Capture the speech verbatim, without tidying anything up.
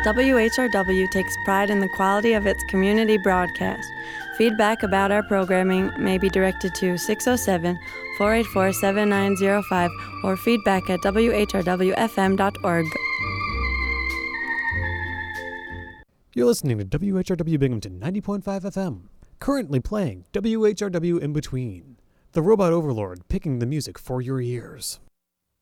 W H R W takes pride in the quality of its community broadcast. Feedback about our programming may be directed to six oh seven, four eight four, seven nine oh five or feedback at w h r w f m dot org. You're listening to W H R W Binghamton ninety point five F M. Currently playing W H R W In Between, the robot overlord picking the music for your ears.